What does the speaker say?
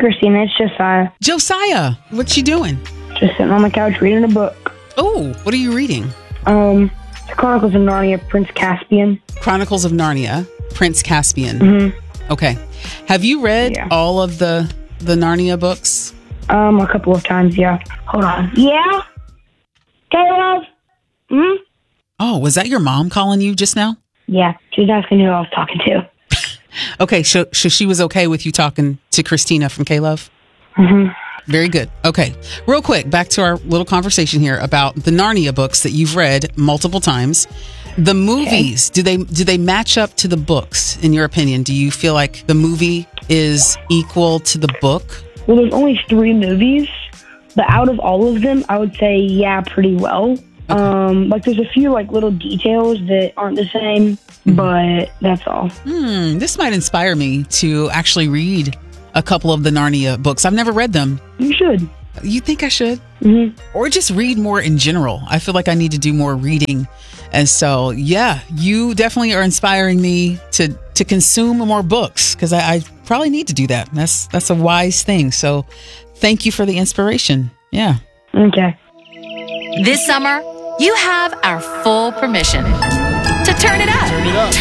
Christina. It's Josiah. Josiah, what's you doing? Just sitting on the couch reading a book. Oh, what are you reading? The Chronicles of Narnia, Prince Caspian. Chronicles of Narnia, Prince Caspian. Mm-hmm. Okay. Have you read all of the Narnia books? A couple of times, yeah. Hold on. Yeah? Caleb? Hmm? Oh, was that your mom calling you just now? Yeah, she was asking who I was talking to. Okay, so she was okay with you talking to Christina from K-Love? Mm-hmm. Very good. Okay, real quick, back to our little conversation here about the Narnia books that you've read multiple times. The movies, do they match up to the books, in your opinion? Do you feel like the movie is equal to the book? Well, there's only 3 movies, but out of all of them, I would say, yeah, pretty well. Okay. There's a few, little details that aren't the same, but that's all. This might inspire me to actually read a couple of the Narnia books. I've never read them. You should. You think I should? Mm-hmm. Or just read more in general. I feel like I need to do more reading. And so, yeah, you definitely are inspiring me to consume more books, because I probably need to do that. That's a wise thing. So thank you for the inspiration. Yeah. Okay. This summer, you have our full permission to turn it up.